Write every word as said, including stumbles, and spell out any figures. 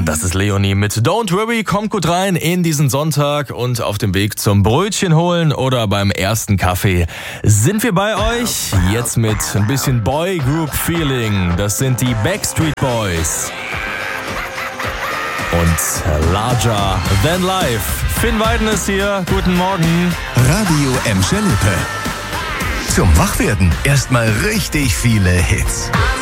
Das ist Leonie mit Don't Worry, kommt gut rein in diesen Sonntag und auf dem Weg zum Brötchen holen oder beim ersten Kaffee sind wir bei euch. Jetzt mit ein bisschen Boy Group Feeling. Das sind die Backstreet Boys. Und Larger Than Life. Finn Weiden ist hier. Guten Morgen. Radio Emscher Lippe. Zum Wachwerden erstmal richtig viele Hits.